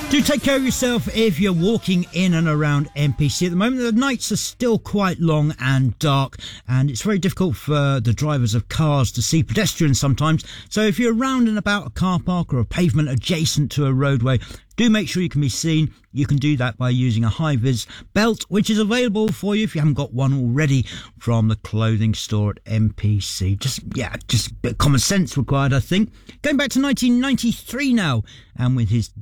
Do take care of yourself if you're walking in and around NPC at the moment. The nights are still quite long and dark, and it's very difficult for the drivers of cars to see pedestrians sometimes. So if you're around and about a car park or a pavement adjacent to a roadway, do make sure you can be seen. You can do that by using a high-vis belt, which is available for you if you haven't got one already from the clothing store at NPC. Just a bit of common sense required, I think. Going back to 1993 now, and with his